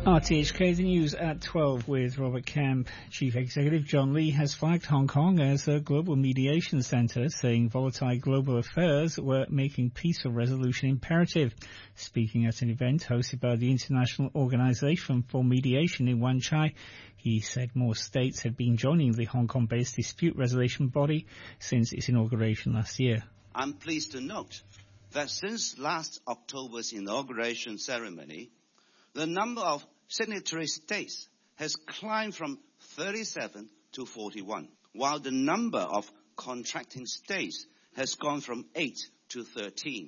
RTHK, the news at 12 with Robert Kemp. Chief Executive John Lee has flagged Hong Kong as a global mediation centre, saying volatile global affairs were making peaceful resolution imperative. Speaking at an event hosted by the International Organisation for Mediation in Wan Chai, he said more states have been joining the Hong Kong-based dispute resolution body since its inauguration last year. I'm pleased to note that since last October's inauguration ceremony, the number of signatory states has climbed from 37 to 41, while the number of contracting states has gone from 8 to 13.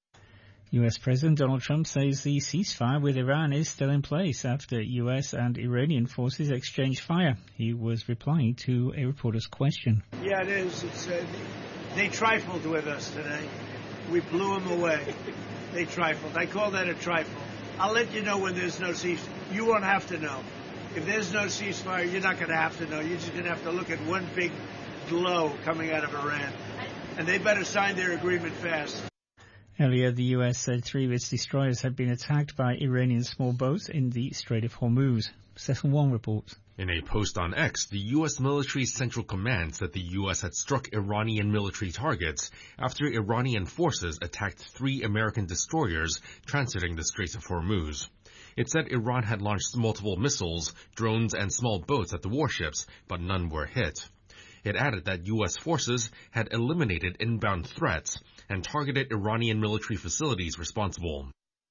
US President Donald Trump says the ceasefire with Iran is still in place after US and Iranian forces exchanged fire. He was replying to a reporter's question. Yeah, it is. They trifled with us today. We blew them away. They trifled. I call that a trifle. I'll let you know when there's no ceasefire. You won't have to know. If there's no ceasefire, you're not going to have to know. You're just going to have to look at one big glow coming out of Iran. And they better sign their agreement fast. Earlier, the US said 3 of its destroyers had been attacked by Iranian small boats in the Strait of Hormuz. Cecil Wong reports. In a post on X, the U.S. Military Central Command said the U.S. had struck Iranian military targets after Iranian forces attacked 3 American destroyers transiting the Strait of Hormuz. It said Iran had launched multiple missiles, drones, and small boats at the warships, but none were hit. It added that U.S. forces had eliminated inbound threats and targeted Iranian military facilities responsible.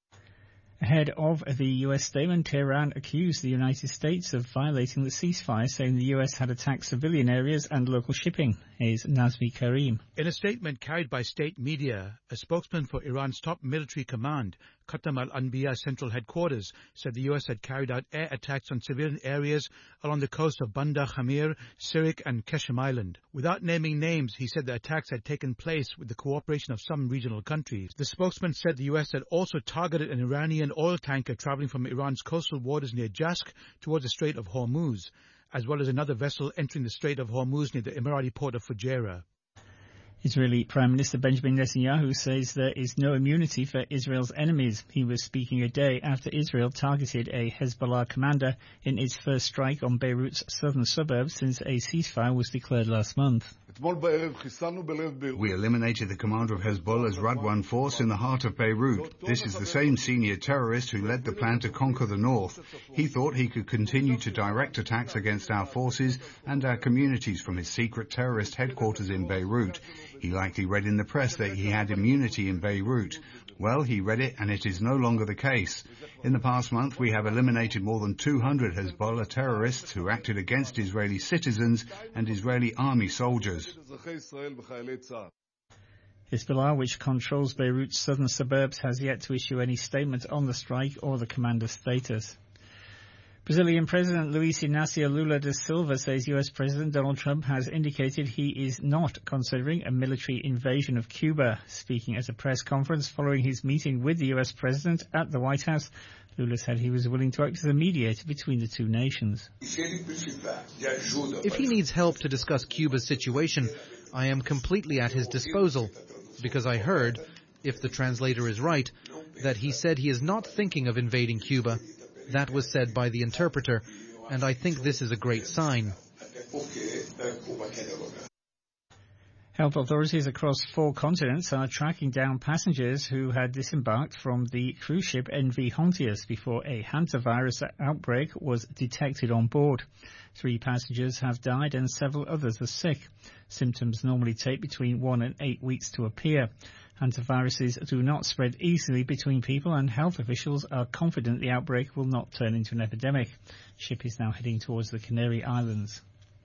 Ahead of the U.S. statement, Tehran accused the United States of violating the ceasefire, saying the U.S. had attacked civilian areas and local shipping. Here's Nazmi Karim. In a statement carried by state media, a spokesman for Iran's top military command, Khatam al-Anbiya Central Headquarters, said the U.S. had carried out air attacks on civilian areas along the coast of Banda Khamir, Sirik and Keshem Island. Without naming names, he said the attacks had taken place with the cooperation of some regional countries. The spokesman said the U.S. had also targeted an Iranian oil tanker traveling from Iran's coastal waters near Jask towards the Strait of Hormuz, as well as another vessel entering the Strait of Hormuz near the Emirati port of Fujairah. Israeli Prime Minister Benjamin Netanyahu says there is no immunity for Israel's enemies. He was speaking a day after Israel targeted a Hezbollah commander in its first strike on Beirut's southern suburbs since a ceasefire was declared last month. We eliminated the commander of Hezbollah's Radwan force in the heart of Beirut. This is the same senior terrorist who led the plan to conquer the north. He thought he could continue to direct attacks against our forces and our communities from his secret terrorist headquarters in Beirut. He likely read in the press that he had immunity in Beirut. Well, he read it and it is no longer the case. In the past month, we have eliminated more than 200 Hezbollah terrorists who acted against Israeli citizens and Israeli army soldiers. Hezbollah, which controls Beirut's southern suburbs, has yet to issue any statement on the strike or the commander's status. Brazilian President Luiz Inácio Lula da Silva says US President Donald Trump has indicated he is not considering a military invasion of Cuba. Speaking at a press conference following his meeting with the US President at the White House, Lula said he was willing to act as a mediator between the two nations. If he needs help to discuss Cuba's situation, I am completely at his disposal, because I heard, if the translator is right, that he said he is not thinking of invading Cuba. That was said by the interpreter, and I think this is a great sign. Health authorities across 4 continents are tracking down passengers who had disembarked from the cruise ship NV Hontius before a hantavirus outbreak was detected on board. 3 passengers have died and several others are sick. Symptoms normally take between 1 and 8 weeks to appear. Hantaviruses do not spread easily between people, and health officials are confident the outbreak will not turn into an epidemic. The ship is now heading towards the Canary Islands.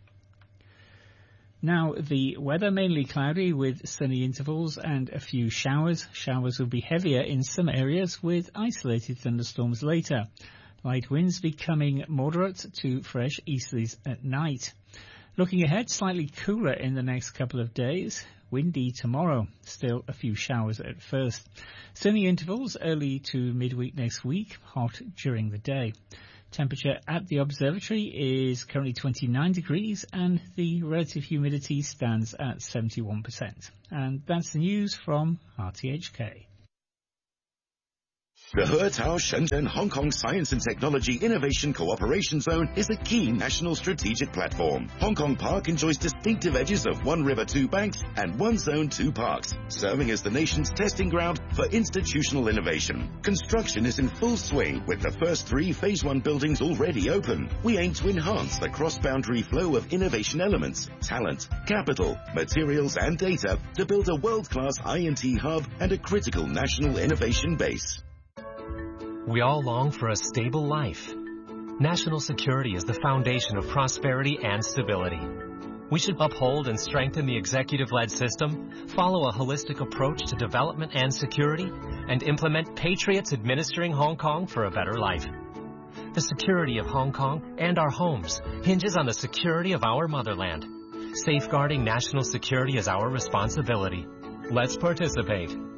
Now, the weather mainly cloudy with sunny intervals and a few showers. Showers will be heavier in some areas with isolated thunderstorms later. Light winds becoming moderate to fresh easterlies at night. Looking ahead, slightly cooler in the next couple of days. Windy tomorrow. Still a few showers at first. Sunny intervals early to midweek next week. Hot during the day. Temperature at the observatory is currently 29 degrees and the relative humidity stands at 71%. And that's the news from RTHK. The Hetao Shenzhen Hong Kong Science and Technology Innovation Cooperation Zone is a key national strategic platform. Hong Kong Park enjoys distinctive edges of one river, two banks, and one zone, two parks, serving as the nation's testing ground for institutional innovation. Construction is in full swing, with the first 3 Phase 1 buildings already open. We aim to enhance the cross-boundary flow of innovation elements, talent, capital, materials, and data to build a world-class I&T hub and a critical national innovation base. We all long for a stable life. National security is the foundation of prosperity and stability. We should uphold and strengthen the executive-led system, follow a holistic approach to development and security, and implement patriots administering Hong Kong for a better life. The security of Hong Kong and our homes hinges on the security of our motherland. Safeguarding national security is our responsibility. Let's participate.